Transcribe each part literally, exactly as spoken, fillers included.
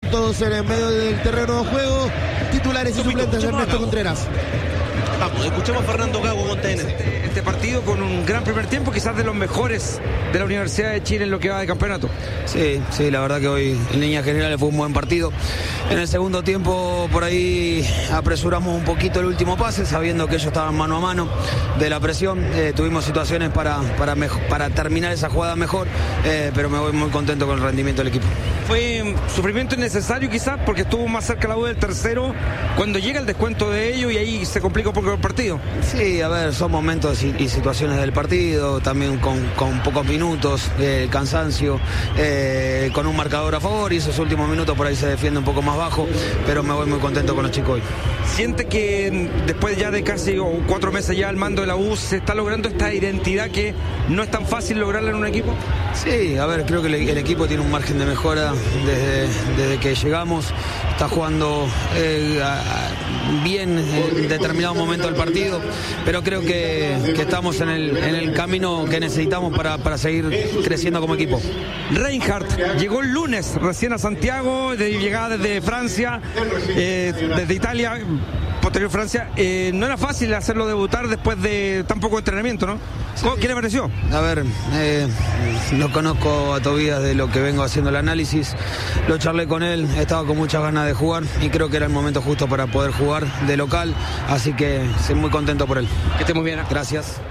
todos en el medio del terreno de juego, titulares y suplentes de Ernesto Contreras. Vamos, escuchemos a Fernando Gago con T N T. Este, este partido con un gran primer tiempo, quizás de los mejores de la Universidad de Chile en lo que va de campeonato. Sí, sí, la verdad que hoy en líneas generales fue un buen partido. En el segundo tiempo por ahí apresuramos un poquito el último pase, sabiendo que ellos estaban mano a mano de la presión. Eh, tuvimos situaciones para, para, mejor, para terminar esa jugada mejor, eh, pero me voy muy contento con el rendimiento del equipo. Fue sufrimiento innecesario quizás porque estuvo más cerca la U del tercero cuando llega el descuento de ellos y ahí se complica un poco el partido. Sí, a ver, son momentos y, y situaciones del partido, también con, con pocos minutos, eh, cansancio, eh, con un marcador a favor y esos últimos minutos por ahí se defiende un poco más bajo, pero me voy muy contento con los chicos hoy. ¿Siente que después ya de casi o cuatro meses ya al mando de la U se está logrando esta identidad que no es tan fácil lograrla en un equipo? Sí, a ver, creo que el, el equipo tiene un margen de mejora desde, desde que llegamos, está jugando eh, a, a, bien en determinado momento del partido, pero creo que, que estamos en el, en el camino que necesitamos para, para seguir creciendo como equipo. Reinhardt llegó el lunes recién a Santiago, de llegada desde Francia, eh, desde Italia, posterior Francia. Eh, no era fácil hacerlo debutar después de tan poco entrenamiento, ¿no? ¿Qué le pareció? A ver, eh, no conozco a Tobías de lo que vengo haciendo el análisis, lo charlé con él, estaba con muchas ganas de jugar y creo que era el momento justo para poder jugar de local, así que estoy muy contento por él. Que esté muy bien. Gracias.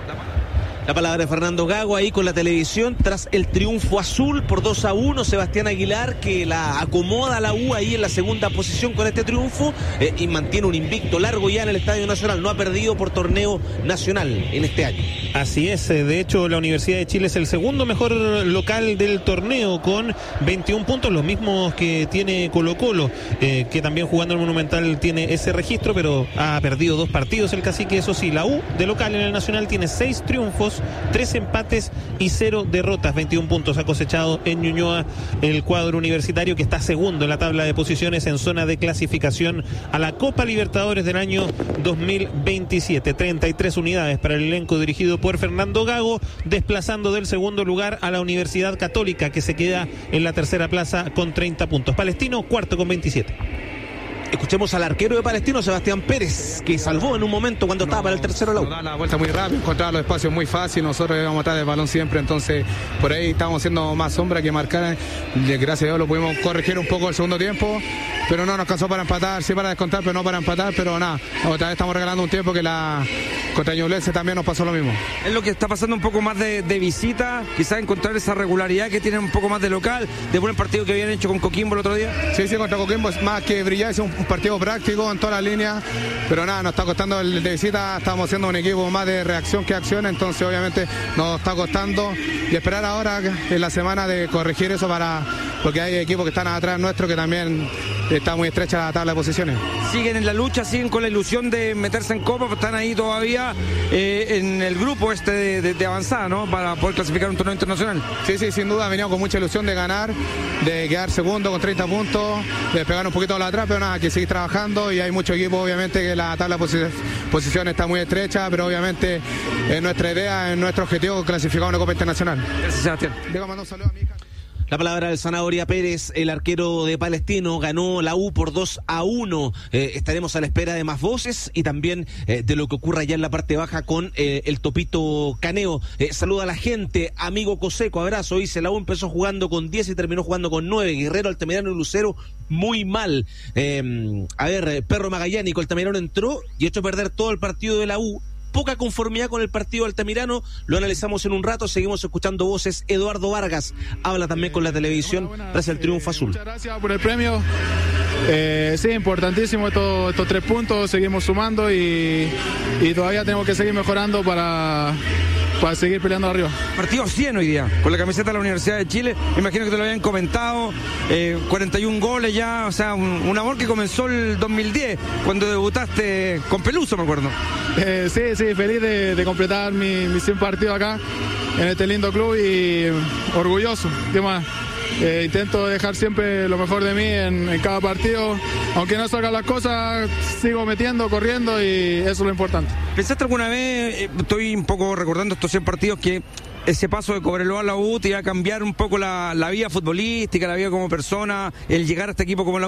La palabra de Fernando Gago ahí con la televisión tras el triunfo azul por dos a uno. Sebastián Aguilar que la acomoda a la U ahí en la segunda posición con este triunfo eh, y mantiene un invicto largo ya en el Estadio Nacional. No ha perdido por torneo nacional en este año. Así es, de hecho la Universidad de Chile es el segundo mejor local del torneo con veintiún puntos, los mismos que tiene Colo Colo, eh, que también jugando el Monumental tiene ese registro, pero ha perdido dos partidos el Cacique. Eso sí, la U de local en el Nacional tiene seis triunfos, tres empates y cero derrotas, veintiún puntos ha cosechado en Ñuñoa el cuadro universitario, que está segundo en la tabla de posiciones en zona de clasificación a la Copa Libertadores del año dos mil veintisiete. treinta y tres unidades para el elenco dirigido por Fernando Gago, desplazando del segundo lugar a la Universidad Católica, que se queda en la tercera plaza con treinta puntos. Palestino cuarto con veintisiete. Escuchemos al arquero de Palestino, Sebastián Pérez, que salvó en un momento cuando no, estaba para el tercero lado. Da la vuelta muy rápido, encontrar los espacios muy fácil, nosotros íbamos a estar el balón siempre, entonces por ahí estábamos haciendo más sombra que marcar. Gracias a Dios lo pudimos corregir un poco el segundo tiempo, pero no nos cansó para empatar, sí para descontar, pero no para empatar, pero nada, otra vez estamos regalando un tiempo que la contra Ñublense también nos pasó lo mismo. Es lo que está pasando un poco más de, de visita, quizás encontrar esa regularidad que tienen un poco más de local, de buen partido que habían hecho con Coquimbo el otro día. Sí, sí, contra Coquimbo es más que brillar, es un, un partido práctico en todas las líneas, pero nada, nos está costando el de visita, estamos siendo un equipo más de reacción que acción, entonces obviamente nos está costando y esperar ahora en la semana de corregir eso para, porque hay equipos que están atrás nuestro que también está muy estrecha la tabla de posiciones. Siguen en la lucha, siguen con la ilusión de meterse en Copa, están ahí todavía eh, en el grupo este de, de, de avanzada, ¿no? Para poder clasificar un torneo internacional. Sí, sí, sin duda, veníamos con mucha ilusión de ganar, de quedar segundo con treinta puntos, de pegar un poquito a la atrás, pero nada, que seguir trabajando y hay mucho equipo, obviamente que la tabla de posi- posición está muy estrecha, pero obviamente es nuestra idea, es nuestro objetivo clasificar a una Copa Internacional. Gracias, Sebastián. Digo, mando un saludo a mi hija. La palabra del Zanahoria Pérez, el arquero de Palestino, ganó la U por dos a uno. Eh, estaremos a la espera de más voces y también eh, de lo que ocurra allá en la parte baja con eh, el Topito Caneo. Eh, saluda a la gente, amigo Coseco, abrazo. Dice, la U empezó jugando con diez y terminó jugando con nueve. Guerrero, Altamirano y Lucero, muy mal. Eh, a ver, Perro Magallánico, Altamirano entró y echó a perder todo el partido de la U. Poca conformidad con el partido Altamirano, lo analizamos en un rato, seguimos escuchando voces. Eduardo Vargas habla también con la televisión buena, buena, tras el triunfo eh, azul. Muchas gracias por el premio, eh, sí, importantísimo estos, estos tres puntos, seguimos sumando y, y todavía tenemos que seguir mejorando para... para seguir peleando arriba. Partido cien hoy día, con la camiseta de la Universidad de Chile, imagino que te lo habían comentado, eh, cuarenta y un goles ya, o sea, un, un amor que comenzó el dos mil diez, cuando debutaste con Peluso, me acuerdo. Eh, sí, sí, feliz de, de completar mi, mi cien partidos acá, en este lindo club y orgulloso, ¿qué más? Eh, intento dejar siempre lo mejor de mí en, en cada partido, aunque no salgan las cosas, sigo metiendo, corriendo y eso es lo importante. ¿Pensaste alguna vez, eh, estoy un poco recordando estos cien partidos, que ese paso de Cobreloa a la U te iba a cambiar un poco la, la vida futbolística, la vida como persona, el llegar a este equipo como la U?